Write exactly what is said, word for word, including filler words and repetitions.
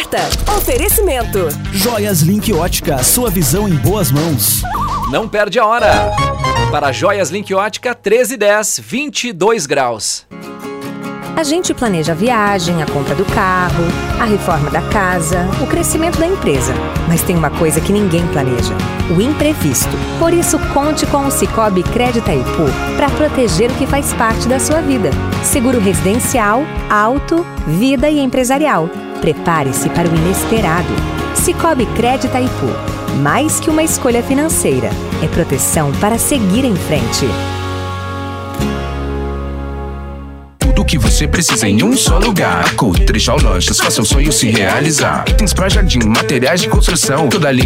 certa. Oferecimento. Joias Link Ótica, sua visão em boas mãos. Não perde a hora. Para Joias Link Ótica, treze e dez, vinte e dois graus. A gente planeja a viagem, a compra do carro, a reforma da casa, o crescimento da empresa. Mas tem uma coisa que ninguém planeja: o imprevisto. Por isso, conte com o Sicoob Crédito Itaipu para proteger o que faz parte da sua vida. Seguro residencial, auto, vida e empresarial. Prepare-se para o inesperado. Sicoob Crédito Itaipu. Mais que uma escolha financeira, é proteção para seguir em frente. Tudo que você precisa em um só lugar. Cotrijal Lojas, faça seu sonho se realizar. Itens para jardim, materiais de construção, toda linha